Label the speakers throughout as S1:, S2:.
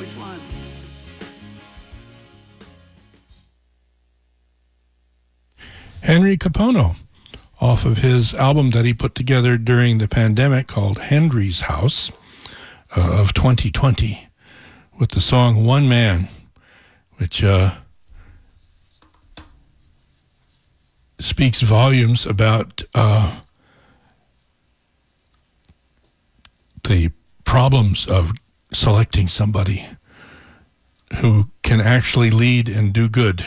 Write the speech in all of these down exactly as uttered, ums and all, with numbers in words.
S1: Which one?
S2: Henry Kapono, off of his album that he put together during the pandemic called Henry's House uh, of twenty twenty, with the song One Man, which uh, speaks volumes about uh, the problems of selecting somebody who can actually lead and do good.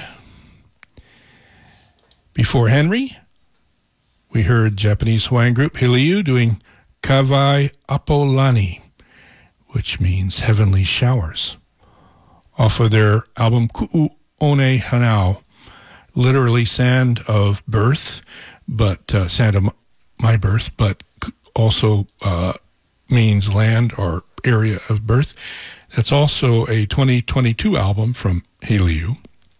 S2: Before Henry, we heard Japanese Hawaiian group Hiliu doing Kawai Apolani, which means heavenly showers, off of their album Ku'u One Hanau, literally sand of birth, but uh, sand of my birth, but also uh, means land or area of birth. That's also a twenty twenty-two album from Hiliu.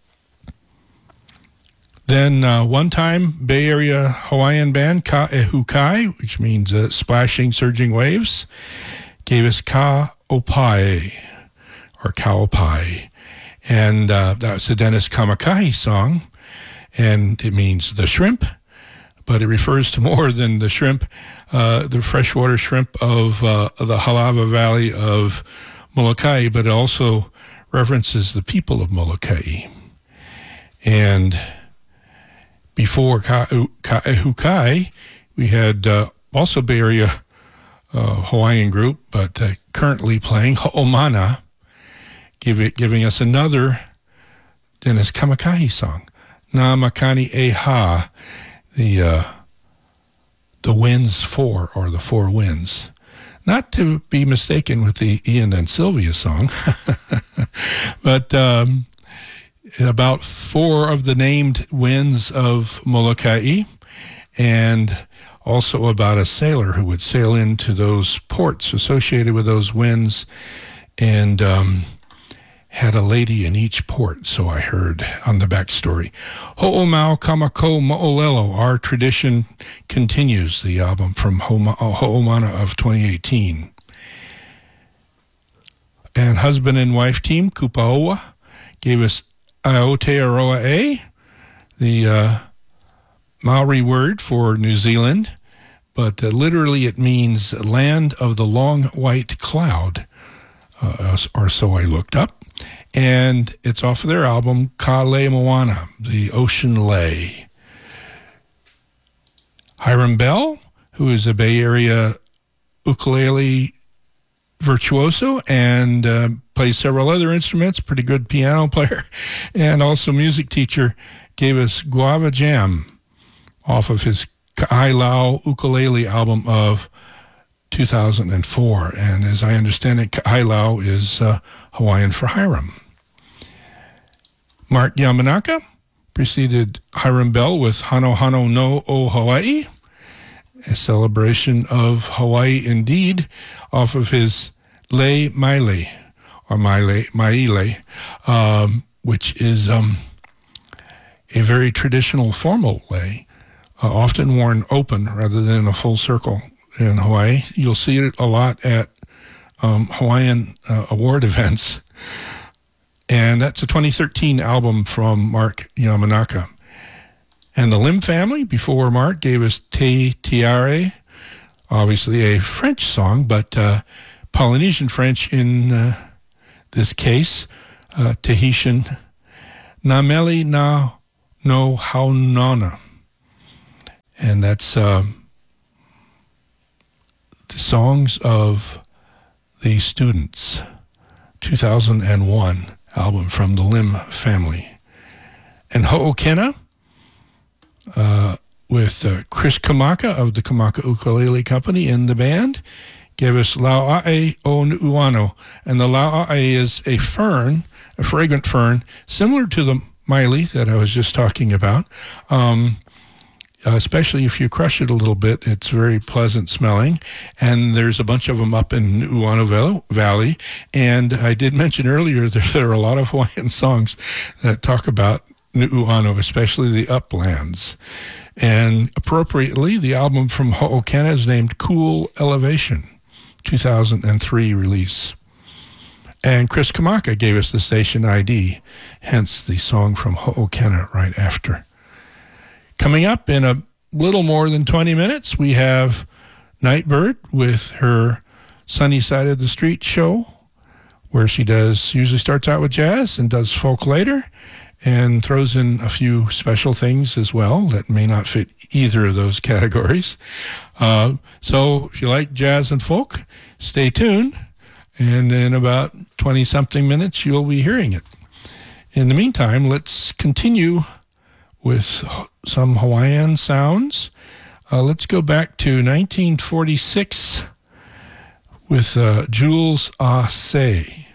S2: Then uh, one-time Bay Area Hawaiian band Ka'ehukai, which means uh, splashing, surging waves, gave us Ka'opai, or Ka'opai. And uh, that was the Dennis Kamakahi song, and it means the shrimp, but it refers to more than the shrimp, uh, the freshwater shrimp of uh, the Halava Valley of Molokai, but it also references the people of Molokai. And before Ka'ehukai, we had uh, also Bay Area uh, Hawaiian group, but uh, currently playing Ho'omana, give it, giving us another Dennis Kamakahi song, Na Makani E Ha, the, uh, the winds four, or the four winds. Not to be mistaken with the Ian and Sylvia song, but um, about four of the named winds of Molokai, and also about a sailor who would sail into those ports associated with those winds, and um, had a lady in each port, so I heard on the backstory. Ho'omau Kamako Mo'olelo, Our Tradition Continues, the album from Ho'omana of twenty eighteen. And husband and wife team, Kupaoa, gave us Aotearoa E, the uh, Maori word for New Zealand, but uh, literally it means land of the long white cloud, uh, or so I looked up. And it's off of their album, Ka Le Moana, The Ocean Lay. Hiram Bell, who is a Bay Area ukulele virtuoso and uh, plays several other instruments, pretty good piano player, and also music teacher, gave us Guava Jam off of his Ka'ailau ukulele album of two thousand four. And as I understand it, Ka'ailau is uh, Hawaiian for Hiram. Mark Yamanaka preceded Hiram Bell with Hano Hano no O Hawaii, a celebration of Hawaii indeed, off of his Lei Maile, or Maile, Maile, um, which is um, a very traditional formal lei, uh, often worn open rather than in a full circle in Hawaii. You'll see it a lot at um, Hawaiian uh, award events. And that's a twenty thirteen album from Mark Yamanaka. And the Lim family, before Mark, gave us Te Tiare, obviously a French song, but uh, Polynesian French in uh, this case, uh, Tahitian, Na Meli Na No Haunana. And that's uh, the songs of the students, two thousand one album from the Lim family. And Ho'okena, uh, with uh, Chris Kamaka of the Kamaka Ukulele Company in the band, gave us Laua'e o Nu'uano. And the Laua'e is a fern, a fragrant fern, similar to the Maile that I was just talking about. Um, Uh, especially if you crush it a little bit, it's very pleasant smelling. And there's a bunch of them up in Nu'uano Valley. And I did mention earlier that there are a lot of Hawaiian songs that talk about Nu'uano, especially the uplands. And appropriately, the album from Ho'okena is named Cool Elevation, two thousand three release. And Chris Kamaka gave us the station I D, hence the song from Ho'okena right after. Coming up in a little more than twenty minutes, we have Nightbird with her Sunny Side of the Street show, where she does usually starts out with jazz and does folk later, and throws in a few special things as well that may not fit either of those categories. Uh, so if you like jazz and folk, stay tuned, and in about twenty-something minutes, you'll be hearing it. In the meantime, let's continue with some Hawaiian sounds. Uh, let's go back to nineteen forty-six with uh, Jules Ah Say.